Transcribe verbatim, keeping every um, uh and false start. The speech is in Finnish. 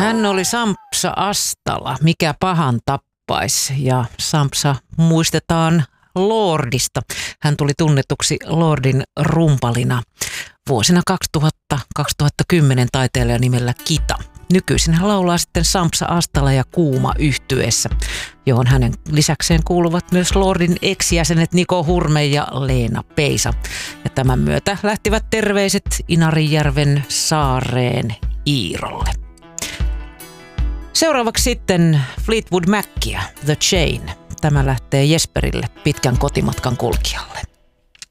Hän oli Sampsa Astala, mikä pahan tappaisi, ja Sampsa muistetaan Lordista. Hän tuli tunnetuksi Lordin rumpalina vuosina kaksituhatta kaksituhattakymmenen taiteilija nimellä Kita. Nykyisin hän laulaa sitten Sampsa Astala ja Kuuma yhtyeessä, johon hänen lisäkseen kuuluvat myös Lordin ex-jäsenet Niko Hurme ja Leena Peisa. Ja tämän myötä lähtivät terveiset Inarijärven saareen Iirolle. Seuraavaksi sitten Fleetwood Mackia, The Chain. Tämä lähtee Jesperille, pitkän kotimatkan kulkijalle.